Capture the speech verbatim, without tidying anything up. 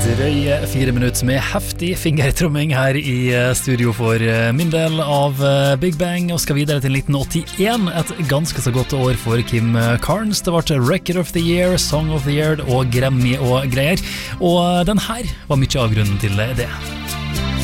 Drøye fire minutter med heftig fingertromming her i studio for min del av Big Bang, og skal videre til nitten åttien, et ganske så godt år for Kim Carnes. Det ble Record of the Year, Song of the Year og Grammy og greier, og den her var mye av grunnen til det.